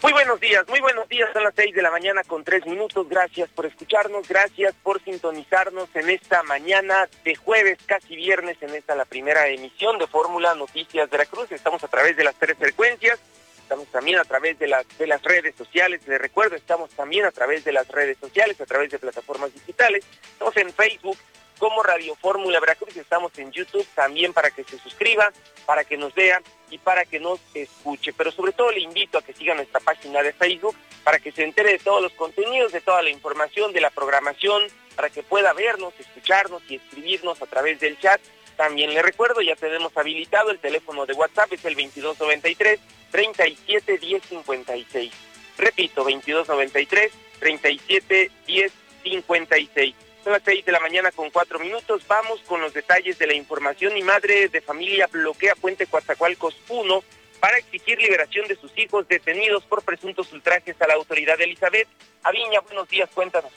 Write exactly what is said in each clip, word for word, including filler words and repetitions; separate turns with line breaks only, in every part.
Muy buenos días, muy buenos días, son las seis de la mañana con tres minutos, gracias por escucharnos, gracias por sintonizarnos en esta mañana de jueves, casi viernes, en esta la primera emisión de Fórmula Noticias Veracruz. Estamos a través de las tres frecuencias, estamos también a través de las, de las redes sociales, les recuerdo, estamos también a través de las redes sociales, a través de plataformas digitales, estamos en Facebook como Radio Fórmula Veracruz, estamos en YouTube también para que se suscriba, para que nos vea y para que nos escuche, pero sobre todo le invito a que siga nuestra página de Facebook para que se entere de todos los contenidos, de toda la información, de la programación, para que pueda vernos, escucharnos y escribirnos a través del chat. También le recuerdo, ya tenemos habilitado el teléfono de WhatsApp, es el veintidós noventa y tres, treinta y siete, diez cincuenta y seis. Repito, veintidós noventa y tres, treinta y siete, diez cincuenta y seis. Son las seis de la mañana con cuatro minutos, vamos con los detalles de la información. Y madre de familia bloquea Puente Coatzacoalcos uno para exigir liberación de sus hijos detenidos por presuntos ultrajes a la autoridad. Elizabeth Aviña, buenos días, cuéntanos.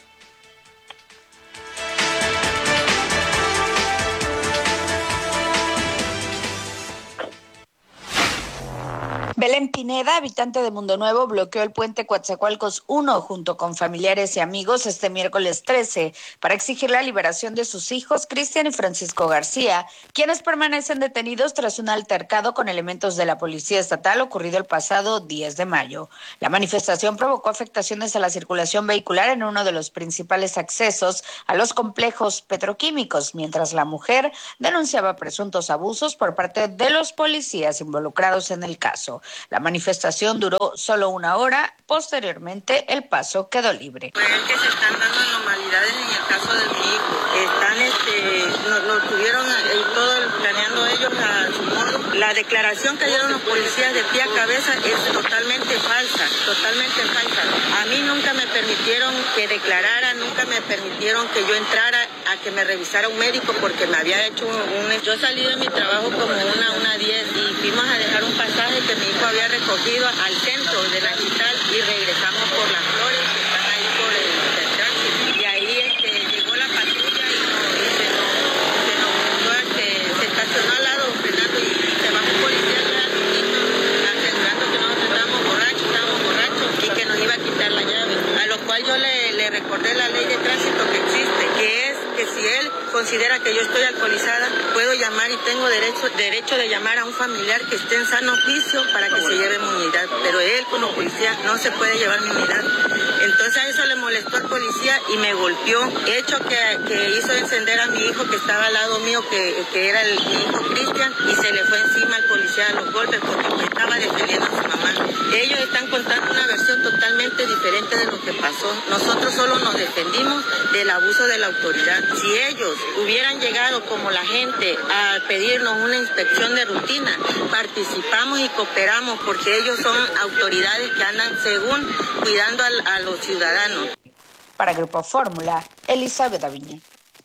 Belén Pineda, habitante de Mundo Nuevo, bloqueó el puente Coatzacoalcos uno junto con familiares y amigos este miércoles trece para exigir la liberación de sus hijos, Cristian y Francisco García, quienes permanecen detenidos tras un altercado con elementos de la Policía Estatal ocurrido el pasado diez de mayo. La manifestación provocó afectaciones a la circulación vehicular en uno de los principales accesos a los complejos petroquímicos, mientras la mujer denunciaba presuntos abusos por parte de los policías involucrados en el caso. La manifestación duró solo una hora, posteriormente el paso quedó libre.
Pues es que se están dando anormalidades en el caso de mi hijo. Están, este, lo, lo tuvieron eh, todo planeando ellos a su modo. La declaración que dieron los policías de pie a cabeza es totalmente falsa, totalmente falsa. A mí nunca me permitieron que declarara, nunca me permitieron que yo entrara a que me revisara un médico porque me había hecho un... un... Yo salí de mi trabajo como una, una diez y fuimos a dejar un pasaje que mi hijo había recogido al centro de Nachital y regresamos por las flores que están ahí por el, el tránsito. Y ahí este, llegó la patrulla y, no, y se nos, se nos juntó, este, se estacionó al lado frenando y se bajó un policía atrás asegurando que nosotros estábamos borrachos, estábamos borrachos y que nos iba a quitar la llave. A lo cual yo le, le recordé la ley de tránsito que existe, que es que si él considera que yo estoy alcoholizada, puedo llamar y tengo derecho, derecho de llamar a un familiar que esté en sano juicio para que se lleve mi unidad, pero él como policía no se puede llevar mi unidad. Entonces a eso le molestó al policía y me golpeó, hecho que, que hizo encender a mi hijo que estaba al lado mío, que, que era el, mi hijo Cristian, y se le fue encima al policía a los golpes porque me estaba defendiendo a su mamá. Ellos están contando una versión totalmente diferente de lo que pasó. Nosotros solo nos defendimos del abuso de la autoridad. Si ellos hubieran llegado como la gente a pedirnos una inspección de rutina, participamos y cooperamos porque ellos son autoridades que andan según cuidando a, a los ciudadanos.
Para Grupo Fórmula, Elizabeth Aviña.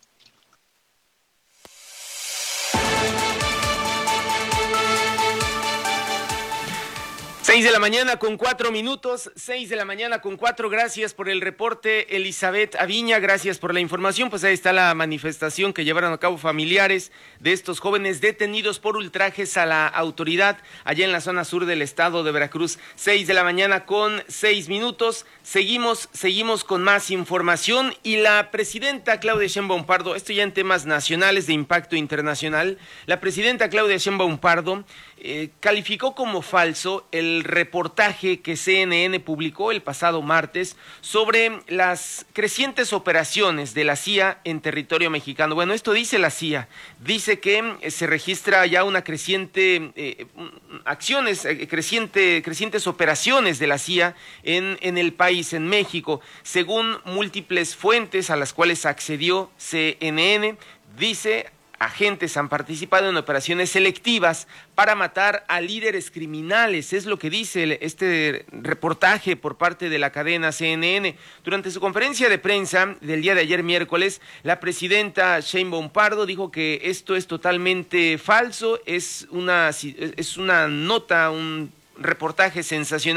Seis de la mañana con cuatro minutos, seis de la mañana con cuatro, gracias por el reporte, Elizabeth Aviña, gracias por la información. Pues ahí está la manifestación que llevaron a cabo familiares de estos jóvenes detenidos por ultrajes a la autoridad allá en la zona sur del estado de Veracruz. Seis de la mañana con seis minutos, seguimos, seguimos con más información. Y la presidenta Claudia Sheinbaum Pardo, esto ya en temas nacionales de impacto internacional, la presidenta Claudia Sheinbaum Pardo Eh, calificó como falso el reportaje que C N N publicó el pasado martes sobre las crecientes operaciones de la C I A en territorio mexicano. Bueno, esto dice la C I A, dice que eh, se registra ya una creciente eh, acciones, eh, creciente, crecientes operaciones de la C I A en, en el país, en México, según múltiples fuentes a las cuales accedió C N N, dice: agentes han participado en operaciones selectivas para matar a líderes criminales, es lo que dice este reportaje por parte de la cadena C N N. Durante su conferencia de prensa del día de ayer miércoles, la presidenta Sheinbaum Pardo dijo que esto es totalmente falso, es una, es una nota, un reportaje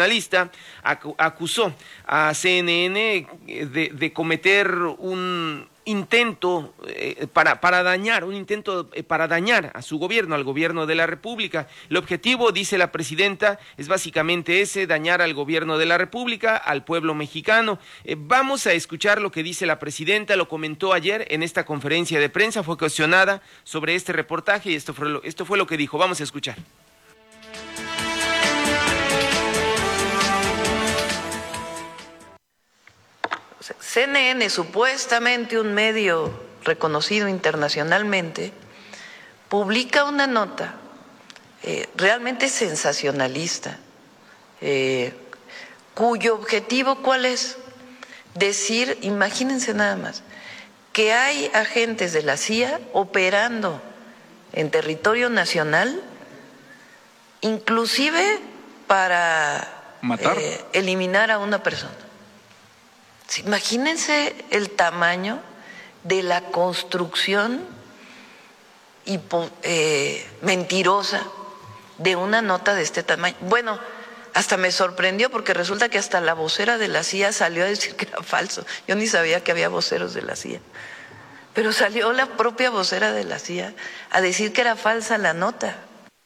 sensacionalista. Acusó a C N N de, de cometer un intento eh, para, para dañar, un intento eh, para dañar a su gobierno, al gobierno de la República. El objetivo, dice la presidenta, es básicamente ese, dañar al gobierno de la República, al pueblo mexicano. Eh, vamos a escuchar lo que dice la presidenta, lo comentó ayer en esta conferencia de prensa, fue cuestionada sobre este reportaje y esto fue lo, esto fue lo que dijo. Vamos a escuchar.
C N N, supuestamente un medio reconocido internacionalmente, publica una nota eh, realmente sensacionalista, eh, cuyo objetivo, ¿cuál es? Decir, imagínense nada más, que hay agentes de la C I A operando en territorio nacional, inclusive para
matar,
eh, eliminar a una persona. Imagínense el tamaño de la construcción hipo, eh, mentirosa de una nota de este tamaño. Bueno, hasta me sorprendió porque resulta que hasta la vocera de la C I A salió a decir que era falso. Yo ni sabía que había voceros de la C I A. Pero salió la propia vocera de la C I A a decir que era falsa la nota.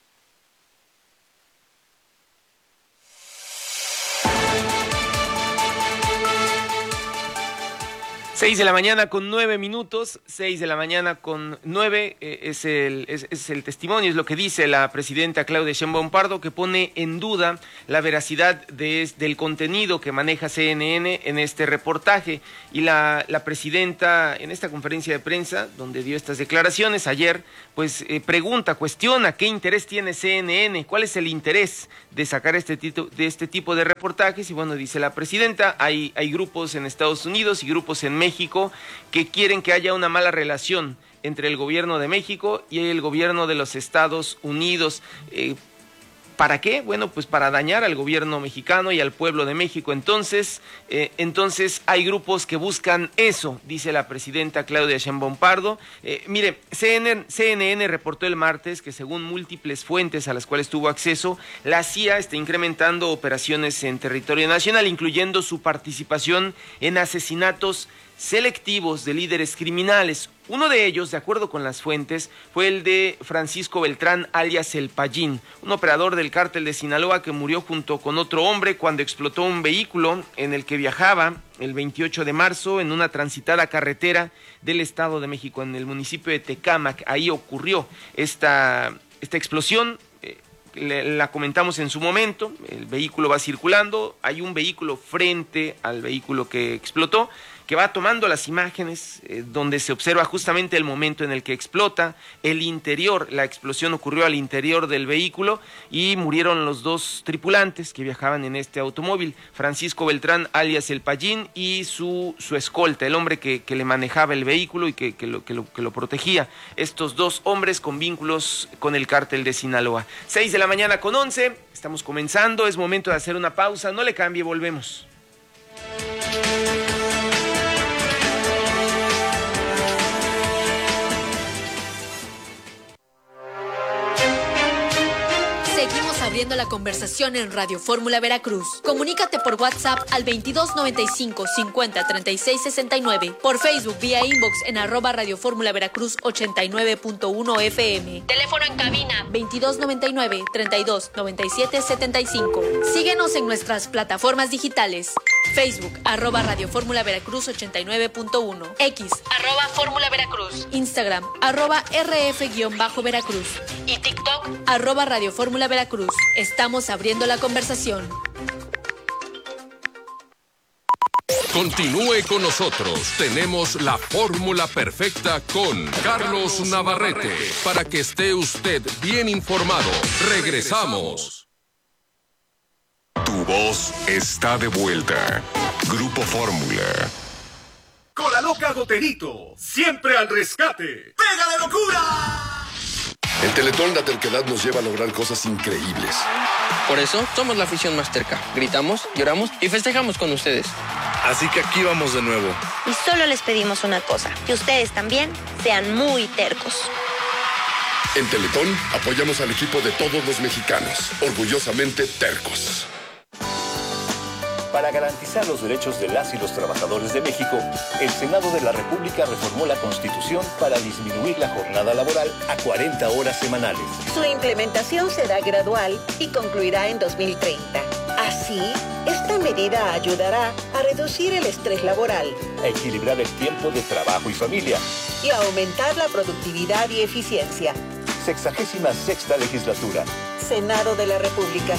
Seis de la mañana con nueve minutos, seis de la mañana con nueve, eh, es, el, es, es el testimonio, es lo que dice la presidenta Claudia Sheinbaum Pardo, que pone en duda la veracidad de, del contenido que maneja C N N en este reportaje. Y la, la presidenta, en esta conferencia de prensa, donde dio estas declaraciones ayer, pues eh, pregunta, cuestiona qué interés tiene C N N, cuál es el interés de sacar este, tito, de este tipo de reportajes. Y bueno, dice la presidenta, hay, hay grupos en Estados Unidos y grupos en México México que quieren que haya una mala relación entre el gobierno de México y el gobierno de los Estados Unidos. Eh, ¿Para qué? Bueno, pues para dañar al gobierno mexicano y al pueblo de México. Entonces, eh, entonces hay grupos que buscan eso, dice la presidenta Claudia Sheinbaum Pardo. Eh, mire, C N N reportó el martes que según múltiples fuentes a las cuales tuvo acceso, la C I A está incrementando operaciones en territorio nacional, incluyendo su participación en asesinatos selectivos de líderes criminales. Uno de ellos, de acuerdo con las fuentes, fue el de Francisco Beltrán, alias El Payín, un operador del cártel de Sinaloa que murió junto con otro hombre cuando explotó un vehículo en el que viajaba el veintiocho de marzo en una transitada carretera del Estado de México, en el municipio de Tecámac. Ahí ocurrió esta, esta explosión. La comentamos en su momento, el vehículo va circulando, hay un vehículo frente al vehículo que explotó, que va tomando las imágenes eh, donde se observa justamente el momento en el que explota, el interior, la explosión ocurrió al interior del vehículo y murieron los dos tripulantes que viajaban en este automóvil, Francisco Beltrán, alias El Payín, y su, su escolta, el hombre que, que le manejaba el vehículo y que, que, lo, que, lo, que lo protegía. Estos dos hombres con vínculos con el cártel de Sinaloa. Seis de la mañana con once, estamos comenzando, es momento de hacer una pausa, no le cambie, volvemos.
Seguimos abriendo la conversación en Radio Fórmula Veracruz. Comunícate por WhatsApp al veintidós noventa y cinco cincuenta treinta y seis sesenta y nueve, por Facebook vía inbox en arroba Radio Fórmula Veracruz ochenta y nueve punto uno F M. Teléfono en cabina veintidós noventa y nueve treinta y dos noventa y siete setenta y cinco. Síguenos en nuestras plataformas digitales. Facebook, arroba Radio Fórmula Veracruz ochenta y nueve punto uno. X, arroba Fórmula Veracruz. Instagram, arroba R F-Veracruz. Y TikTok, arroba Radio Fórmula Veracruz. Estamos abriendo la conversación.
Continúe con nosotros. Tenemos la fórmula perfecta con Carlos Navarrete para que esté usted bien informado. Regresamos.
Tu voz está de vuelta. Grupo Fórmula.
Con la loca Goterito, siempre al rescate. ¡Pega de locura!
En Teletón la terquedad nos lleva a lograr cosas increíbles.
Por eso somos la afición más terca. Gritamos, lloramos y festejamos con ustedes.
Así que aquí vamos de nuevo.
Y solo les pedimos una cosa, que ustedes también sean muy tercos.
En Teletón apoyamos al equipo de todos los mexicanos, orgullosamente tercos.
Para garantizar los derechos de las y los trabajadores de México, el Senado de la República reformó la Constitución para disminuir la jornada laboral a cuarenta horas semanales.
Su implementación será gradual y concluirá en dos mil treinta. Así, esta medida ayudará a reducir el estrés laboral,
a equilibrar el tiempo de trabajo y familia
y a aumentar la productividad y eficiencia.
Sexagésima sexta legislatura.
Senado de la República.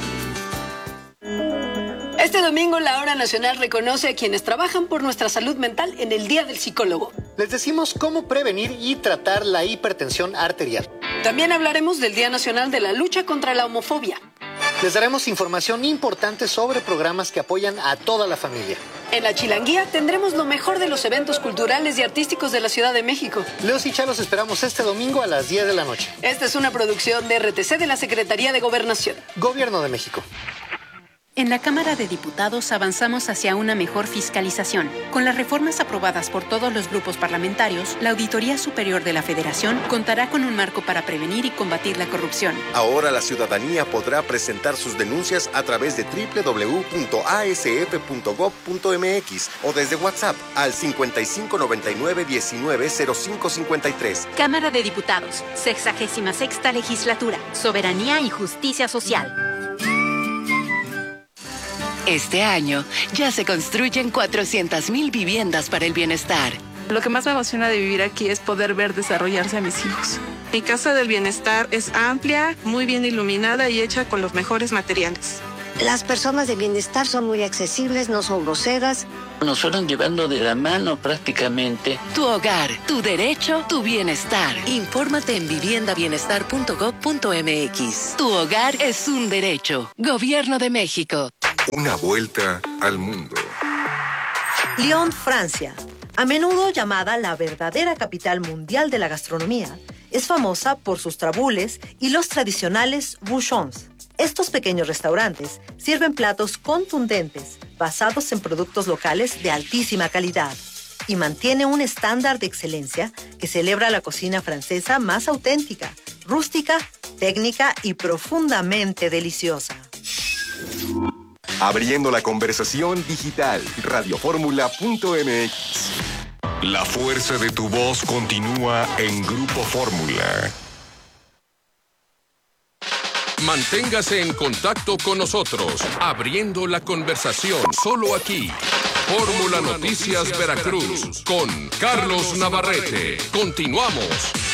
Este domingo la Hora Nacional reconoce a quienes trabajan por nuestra salud mental en el Día del Psicólogo.
Les decimos cómo prevenir y tratar la hipertensión arterial.
También hablaremos del Día Nacional de la Lucha contra la Homofobia.
Les daremos información importante sobre programas que apoyan a toda la familia.
En la Chilanguía tendremos lo mejor de los eventos culturales y artísticos de la Ciudad de México.
Leos y Chalos esperamos este domingo a las diez de la noche.
Esta es una producción de R T C de la Secretaría de Gobernación.
Gobierno de México.
En la Cámara de Diputados avanzamos hacia una mejor fiscalización. Con las reformas aprobadas por todos los grupos parlamentarios, la Auditoría Superior de la Federación contará con un marco para prevenir y combatir la corrupción.
Ahora la ciudadanía podrá presentar sus denuncias a través de doble u doble u doble u punto a s f punto gob punto m x o desde WhatsApp al cincuenta y cinco noventa y nueve diecinueve cero cinco cincuenta y tres.
Cámara de Diputados, sexagésima sexta legislatura, soberanía y justicia social.
Este año ya se construyen cuatrocientas mil viviendas para el bienestar.
Lo que más me emociona de vivir aquí es poder ver desarrollarse a mis hijos. Mi Casa del Bienestar es amplia, muy bien iluminada y hecha con los mejores materiales.
Las personas de bienestar son muy accesibles, no son groseras.
Nos fueron llevando de la mano prácticamente.
Tu hogar, tu derecho, tu bienestar. Infórmate en vivienda bienestar punto gob punto m x. Tu hogar es un derecho. Gobierno de México.
Una vuelta al mundo.
Lyon, Francia, a menudo llamada la verdadera capital mundial de la gastronomía, es famosa por sus trabules y los tradicionales bouchons. Estos pequeños restaurantes sirven platos contundentes, basados en productos locales de altísima calidad, y mantiene un estándar de excelencia que celebra la cocina francesa más auténtica, rústica, técnica y profundamente deliciosa.
Abriendo la conversación digital, radioformula punto m x. La fuerza de tu voz continúa en Grupo Fórmula.
Manténgase en contacto con nosotros, abriendo la conversación solo aquí. Fórmula Noticias Veracruz con Carlos Navarrete. Continuamos.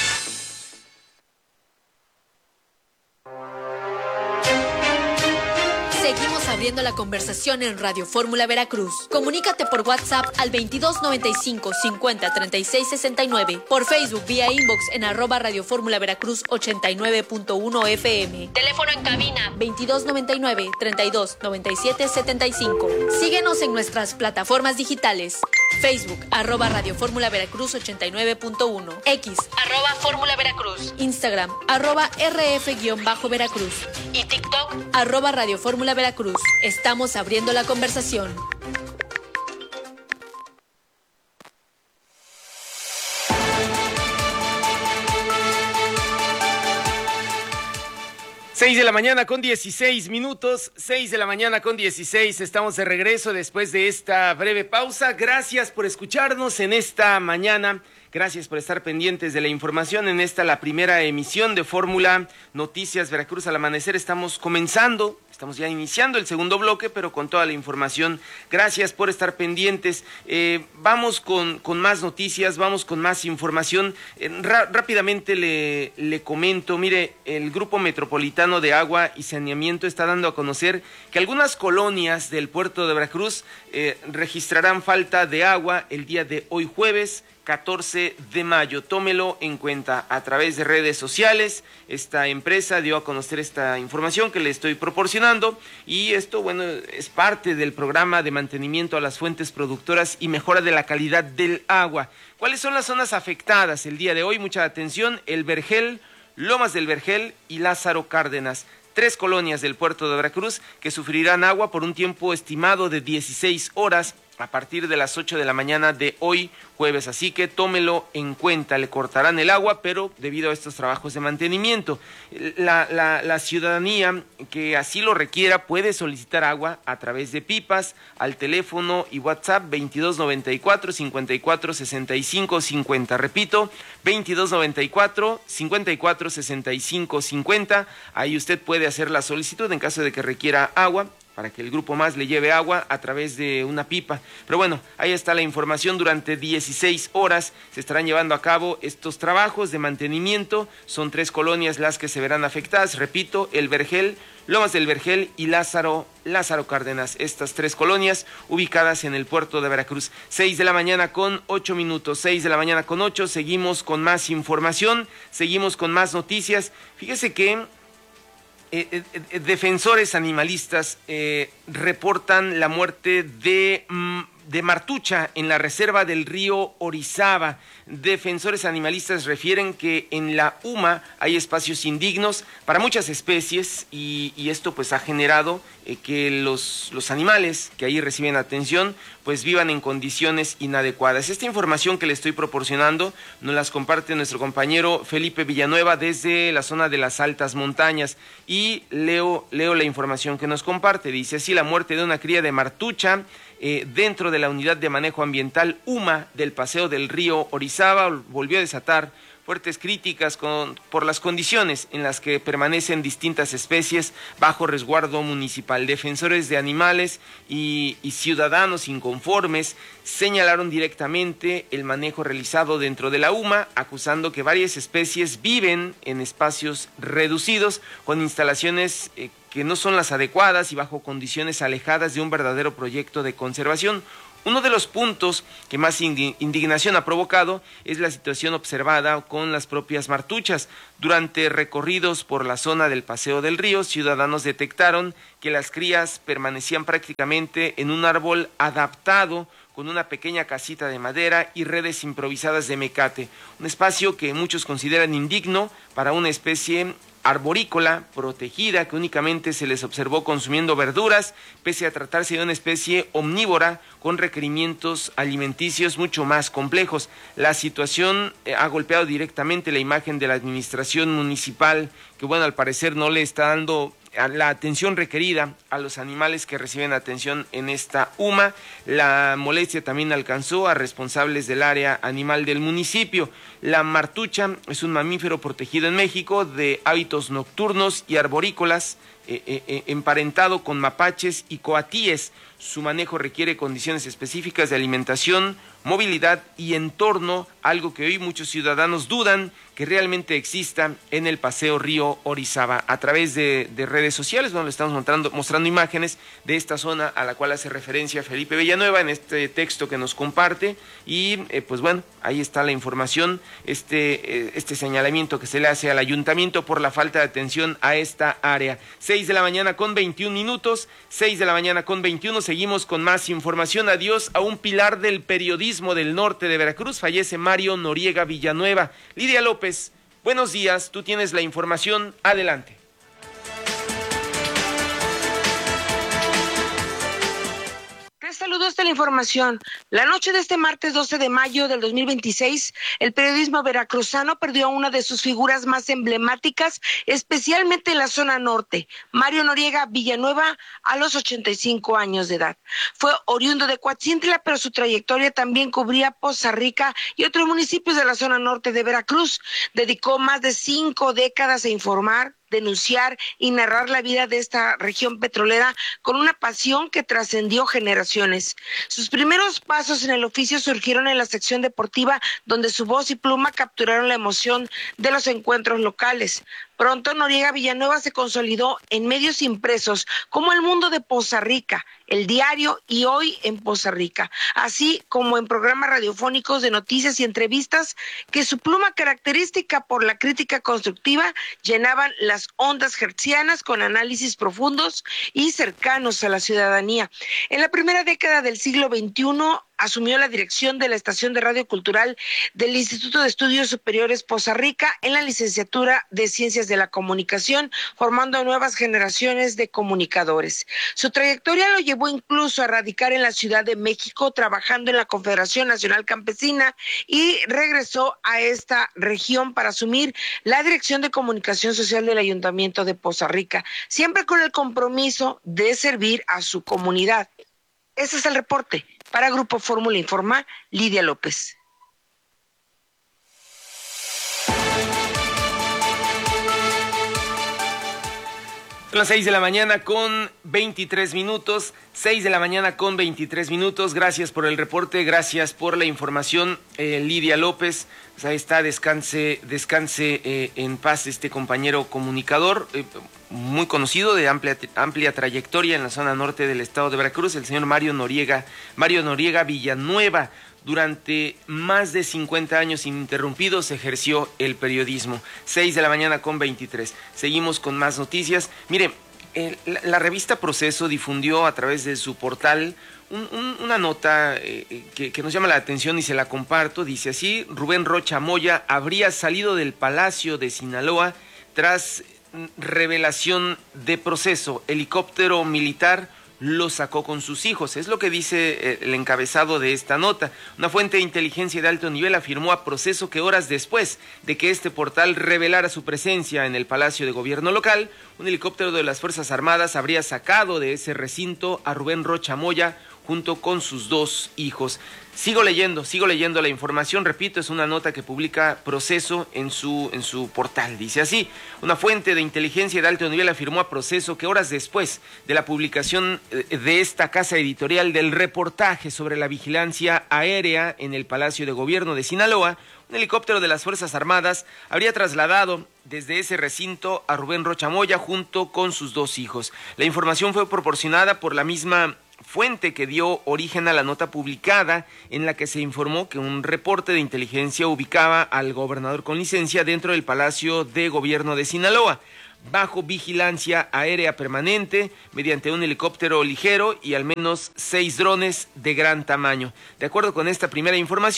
Seguimos abriendo la conversación en Radio Fórmula Veracruz. Comunícate por WhatsApp al veintidós noventa y cinco cincuenta treinta y seis sesenta y nueve, por Facebook vía inbox en arroba Radio Fórmula Veracruz ochenta y nueve punto uno F M. Teléfono en cabina veintidós noventa y nueve treinta y dos noventa y siete setenta y cinco. Síguenos en nuestras plataformas digitales. Facebook, arroba Radio Fórmula Veracruz ochenta y nueve punto uno. X, arroba Fórmula Veracruz. Instagram, arroba R F-Veracruz. Y TikTok, arroba Radio Fórmula Veracruz. Estamos abriendo la conversación.
Seis de la mañana con dieciséis minutos, seis de la mañana con dieciséis, estamos de regreso después de esta breve pausa. Gracias por escucharnos en esta mañana, gracias por estar pendientes de la información en esta, la primera emisión de Fórmula Noticias Veracruz al amanecer. Estamos comenzando, estamos ya iniciando el segundo bloque, pero con toda la información. Gracias por estar pendientes. Eh, vamos con, con más noticias, vamos con más información. Eh, rápidamente le, le comento, mire, el Grupo Metropolitano de Agua y Saneamiento está dando a conocer que algunas colonias del puerto de Veracruz eh, registrarán falta de agua el día de hoy jueves catorce de mayo. Tómelo en cuenta a través de redes sociales. Esta empresa dio a conocer esta información que le estoy proporcionando y esto, bueno, es parte del programa de mantenimiento a las fuentes productoras y mejora de la calidad del agua. ¿Cuáles son las zonas afectadas el día de hoy? Mucha atención: El Vergel, Lomas del Vergel y Lázaro Cárdenas. Tres colonias del puerto de Veracruz que sufrirán agua por un tiempo estimado de dieciséis horas a partir de las ocho de la mañana de hoy jueves, así que tómelo en cuenta. Le cortarán el agua, pero debido a estos trabajos de mantenimiento, la, la, la ciudadanía que así lo requiera puede solicitar agua a través de pipas al teléfono y WhatsApp veintidós noventa y cuatro, cincuenta y cuatro, sesenta y cinco, cincuenta. Repito, veintidós noventa y cuatro, cincuenta y cuatro, sesenta y cinco, cincuenta. Ahí usted puede hacer la solicitud en caso de que requiera agua, para que el Grupo Más le lleve agua a través de una pipa. Pero bueno, ahí está la información. Durante dieciséis horas se estarán llevando a cabo estos trabajos de mantenimiento. Son tres colonias las que se verán afectadas. Repito, El Vergel, Lomas del Vergel y Lázaro, Lázaro Cárdenas. Estas tres colonias ubicadas en el puerto de Veracruz. Seis de la mañana con ocho minutos. Seis de la mañana con ocho. Seguimos con más información. Seguimos con más noticias. Fíjese que Eh, eh, defensores animalistas eh, reportan la muerte de, mm, de martucha en la reserva del río Orizaba. Defensores animalistas refieren que en la U M A hay espacios indignos para muchas especies y, y esto pues ha generado eh, que los, los animales que ahí reciben atención pues vivan en condiciones inadecuadas. Esta información que le estoy proporcionando nos las comparte nuestro compañero Felipe Villanueva desde la zona de las altas montañas y leo, leo la información que nos comparte. Dice así: la muerte de una cría de martucha eh, dentro de la unidad de manejo ambiental U M A del paseo del río Orizaba volvió a desatar fuertes críticas con, por las condiciones en las que permanecen distintas especies bajo resguardo municipal. Defensores de animales y, y ciudadanos inconformes señalaron directamente el manejo realizado dentro de la U M A, acusando que varias especies viven en espacios reducidos con instalaciones eh, que no son las adecuadas y bajo condiciones alejadas de un verdadero proyecto de conservación. Uno de los puntos que más indignación ha provocado es la situación observada con las propias martuchas. Durante recorridos por la zona del Paseo del Río, ciudadanos detectaron que las crías permanecían prácticamente en un árbol adaptado con una pequeña casita de madera y redes improvisadas de mecate, un espacio que muchos consideran indigno para una especie arborícola protegida que únicamente se les observó consumiendo verduras, pese a tratarse de una especie omnívora con requerimientos alimenticios mucho más complejos. La situación eh, ha golpeado directamente la imagen de la administración municipal, que bueno, al parecer no le está dando la atención requerida a los animales que reciben atención en esta U M A. La molestia también alcanzó a responsables del área animal del municipio. La martucha es un mamífero protegido en México de hábitos nocturnos y arborícolas, eh, eh, emparentado con mapaches y coatíes. Su manejo requiere condiciones específicas de alimentación, movilidad y entorno, algo que hoy muchos ciudadanos dudan que realmente exista en el Paseo Río Orizaba. A través de, de redes sociales, donde estamos mostrando, mostrando imágenes de esta zona a la cual hace referencia Felipe Villanueva en este texto que nos comparte. Y eh, pues bueno, ahí está la información, este, eh, este señalamiento que se le hace al ayuntamiento por la falta de atención a esta área. Seis de la mañana con veintiún minutos, seis de la mañana con veintiuno, seguimos con más información. Adiós a un pilar del periodismo del norte de Veracruz, fallece Mario Noriega Villanueva. Lidia López, buenos días, tú tienes la información, adelante.
Saludos de la información. La noche de este martes doce de mayo del dos mil veintiséis, el periodismo veracruzano perdió a una de sus figuras más emblemáticas, especialmente en la zona norte, Mario Noriega Villanueva, a los ochenta y cinco años de edad. Fue oriundo de Coatzintla, pero su trayectoria también cubría Poza Rica y otros municipios de la zona norte de Veracruz. Dedicó más de cinco décadas a informar, denunciar y narrar la vida de esta región petrolera con una pasión que trascendió generaciones. Sus primeros pasos en el oficio surgieron en la sección deportiva, donde su voz y pluma capturaron la emoción de los encuentros locales. Pronto Noriega Villanueva se consolidó en medios impresos como El Mundo de Poza Rica, El Diario y Hoy en Poza Rica, así como en programas radiofónicos de noticias y entrevistas que su pluma característica por la crítica constructiva llenaban las ondas hertzianas con análisis profundos y cercanos a la ciudadanía. En la primera década del siglo veintiuno, asumió la dirección de la estación de radio cultural del Instituto de Estudios Superiores Poza Rica en la licenciatura de Ciencias de la Comunicación, formando nuevas generaciones de comunicadores. Su trayectoria lo llevó incluso a radicar en la Ciudad de México, trabajando en la Confederación Nacional Campesina, y regresó a esta región para asumir la dirección de comunicación social del Ayuntamiento de Poza Rica, siempre con el compromiso de servir a su comunidad. Ese es el reporte. Para Grupo Fórmula Informa, Lidia López.
Son las seis de la mañana con veintitrés minutos, seis de la mañana con veintitrés minutos. Gracias por el reporte, gracias por la información, eh, Lidia López. Pues ahí está, descanse, descanse eh, en paz este compañero comunicador, eh, muy conocido, de amplia, amplia trayectoria en la zona norte del estado de Veracruz, el señor Mario Noriega, Mario Noriega Villanueva. Durante más de cincuenta años ininterrumpidos ejerció el periodismo. seis de la mañana con veintitrés. Seguimos con más noticias. Mire, eh, la, la revista Proceso difundió a través de su portal un, un, una nota eh, que, que nos llama la atención y se la comparto. Dice así: Rubén Rocha Moya habría salido del Palacio de Sinaloa tras revelación de Proceso. Helicóptero militar lo sacó con sus hijos. Es lo que dice el encabezado de esta nota. Una fuente de inteligencia de alto nivel afirmó a Proceso que horas después de que este portal revelara su presencia en el Palacio de Gobierno local, un helicóptero de las Fuerzas Armadas habría sacado de ese recinto a Rubén Rocha Moya junto con sus dos hijos. Sigo leyendo, sigo leyendo la información, repito, es una nota que publica Proceso en su, en su portal. Dice así: una fuente de inteligencia de alto nivel afirmó a Proceso que horas después de la publicación de esta casa editorial del reportaje sobre la vigilancia aérea en el Palacio de Gobierno de Sinaloa, un helicóptero de las Fuerzas Armadas habría trasladado desde ese recinto a Rubén Rocha Moya junto con sus dos hijos. La información fue proporcionada por la misma fuente que dio origen a la nota publicada, en la que se informó que un reporte de inteligencia ubicaba al gobernador con licencia dentro del Palacio de Gobierno de Sinaloa, bajo vigilancia aérea permanente, mediante un helicóptero ligero y al menos seis drones de gran tamaño. De acuerdo con esta primera información,